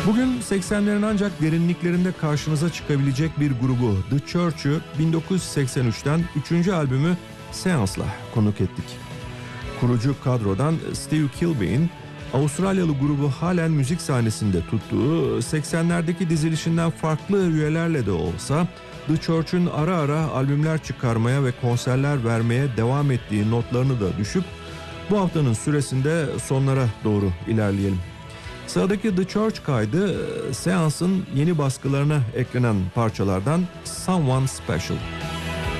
Bugün 80'lerin ancak derinliklerinde karşınıza çıkabilecek bir grubu The Church'ü 1983'ten 3. albümü Seans'la konuk ettik. Kurucu kadrodan Steve Kilbane, Avustralyalı grubu halen müzik sahnesinde tuttuğu 80'lerdeki dizilişinden farklı üyelerle de olsa The Church'ün ara ara albümler çıkarmaya ve konserler vermeye devam ettiği notlarını da düşüp bu haftanın süresinde sonlara doğru ilerleyelim. Sıradaki The Church kaydı Seans'ın yeni baskılarına eklenen parçalardan Someone Special.